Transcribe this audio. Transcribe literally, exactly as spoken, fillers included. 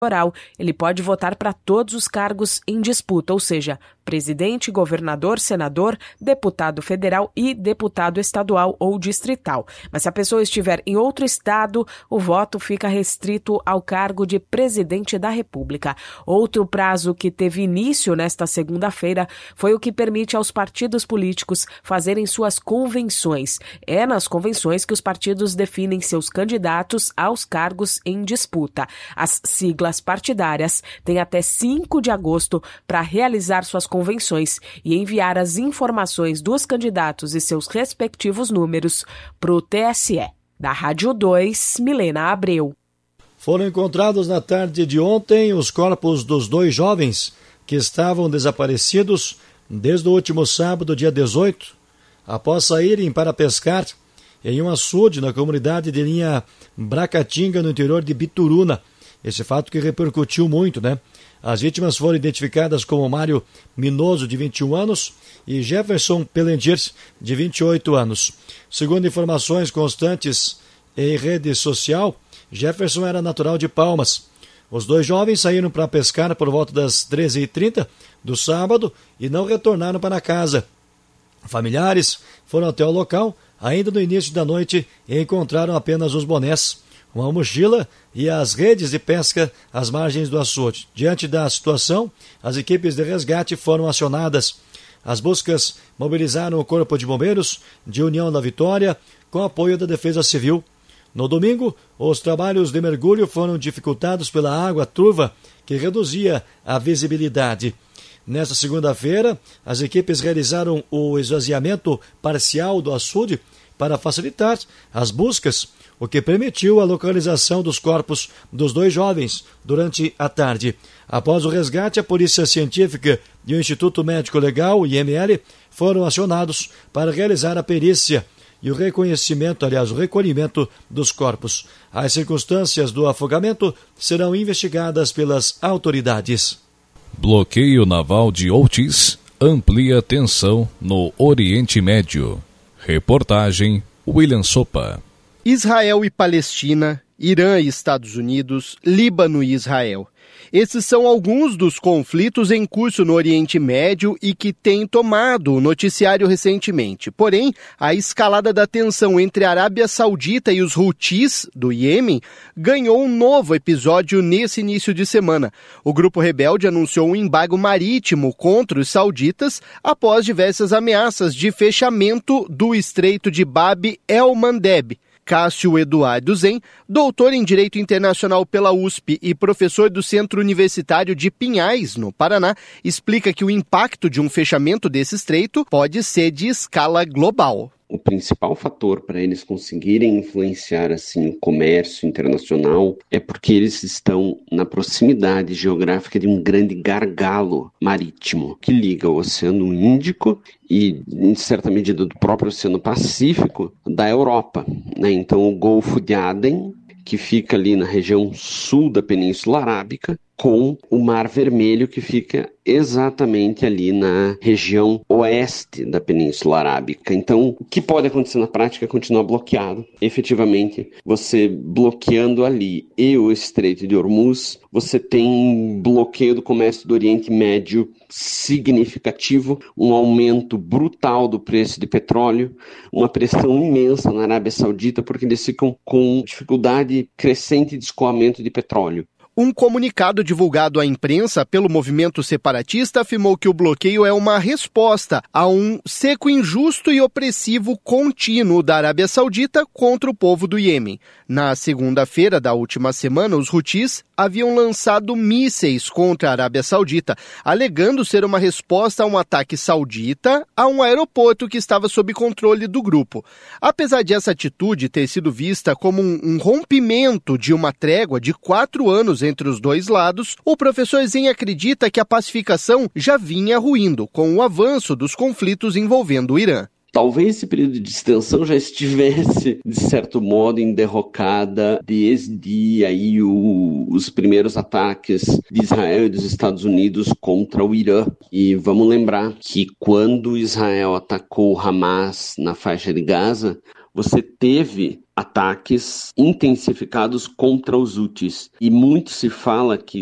eleitoral, ele pode votar para todos os cargos em disputa, ou seja, presidente, governador, senador, deputado federal e deputado estadual ou distrital. Mas se a pessoa estiver em outro estado, o voto fica restrito ao cargo de presidente da República. Outro prazo que teve início nesta segunda-feira foi o que permite aos partidos políticos fazerem suas convenções. É nas convenções que os partidos definem seus candidatos aos cargos em disputa. As siglas partidárias têm até cinco de agosto para realizar suas convenções e enviar as informações dos candidatos e seus respectivos números para o T S E. Da Rádio dois, Milena Abreu. Foram encontrados na tarde de ontem os corpos dos dois jovens que estavam desaparecidos desde o último sábado, dia dezoito, após saírem para pescar em um açude na comunidade de linha Bracatinga, no interior de Bituruna. Esse fato que repercutiu muito, né? As vítimas foram identificadas como Mário Minoso, de vinte e um anos, e Jefferson Pelendir, de vinte e oito anos. Segundo informações constantes em rede social, Jefferson era natural de Palmas. Os dois jovens saíram para pescar por volta das treze e trinta do sábado e não retornaram para casa. Familiares foram até o local ainda no início da noite e encontraram apenas os bonés, uma mochila e as redes de pesca às margens do açude. Diante da situação, as equipes de resgate foram acionadas. As buscas mobilizaram o Corpo de Bombeiros de União da Vitória com apoio da Defesa Civil. No domingo, os trabalhos de mergulho foram dificultados pela água turva que reduzia a visibilidade. Nesta segunda-feira, as equipes realizaram o esvaziamento parcial do açude para facilitar as buscas, o que permitiu a localização dos corpos dos dois jovens durante a tarde. Após o resgate, a Polícia Científica e o Instituto Médico Legal, I M L, foram acionados para realizar a perícia e o reconhecimento, aliás, o recolhimento dos corpos. As circunstâncias do afogamento serão investigadas pelas autoridades. Bloqueio naval de Houthis amplia tensão no Oriente Médio. Reportagem William Sopa. Israel e Palestina, Irã e Estados Unidos, Líbano e Israel. Esses são alguns dos conflitos em curso no Oriente Médio e que têm tomado o noticiário recentemente. Porém, a escalada da tensão entre a Arábia Saudita e os Houthis, do Iêmen, ganhou um novo episódio nesse início de semana. O grupo rebelde anunciou um embargo marítimo contra os sauditas após diversas ameaças de fechamento do Estreito de Bab el-Mandeb. Cássio Eduardo Zen, doutor em Direito Internacional pela U S P e professor do Centro Universitário de Pinhais, no Paraná, explica que o impacto de um fechamento desse estreito pode ser de escala global. O principal fator para eles conseguirem influenciar assim o comércio internacional é porque eles estão na proximidade geográfica de um grande gargalo marítimo que liga o Oceano Índico e, em certa medida, do próprio Oceano Pacífico da Europa, né? Então, o Golfo de Aden, que fica ali na região sul da Península Arábica, com o Mar Vermelho, que fica exatamente ali na região oeste da Península Arábica. Então, o que pode acontecer na prática é continuar bloqueado. Efetivamente, você bloqueando ali e o Estreito de Hormuz, você tem um bloqueio do comércio do Oriente Médio significativo, um aumento brutal do preço de petróleo, uma pressão imensa na Arábia Saudita, porque eles ficam com dificuldade crescente de escoamento de petróleo. Um comunicado divulgado à imprensa pelo movimento separatista afirmou que o bloqueio é uma resposta a um cerco injusto e opressivo contínuo da Arábia Saudita contra o povo do Iêmen. Na segunda-feira da última semana, os Houthis haviam lançado mísseis contra a Arábia Saudita, alegando ser uma resposta a um ataque saudita a um aeroporto que estava sob controle do grupo. Apesar de essa atitude ter sido vista como um, um rompimento de uma trégua de quatro anos entre os dois lados, o professor Zen acredita que a pacificação já vinha ruindo com o avanço dos conflitos envolvendo o Irã. Talvez esse período de extensão já estivesse, de certo modo, em derrocada desde aí o, os primeiros ataques de Israel e dos Estados Unidos contra o Irã. E vamos lembrar que quando Israel atacou o Hamas na faixa de Gaza, você teve ataques intensificados contra os Houthis. E muito se fala que